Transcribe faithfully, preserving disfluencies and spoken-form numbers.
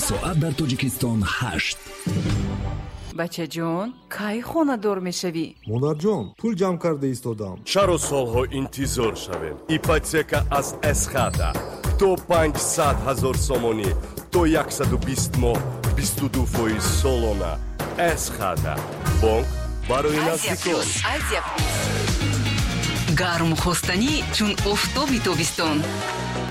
соат дар Тоҷикистон ҳашт. бача ҷон, кай хонадор мешавӣ? монарҷон, пул ҷамъ карда истодам. чаро солҳо интизор шавем? ипотека аз эсхата то панҷсад ҳазор сомонӣ то яксаду бист моҳ бисту ду фоиз солона. эсхата бонк барои наздикон. гарм хостанӣ чун офтоби тобистон.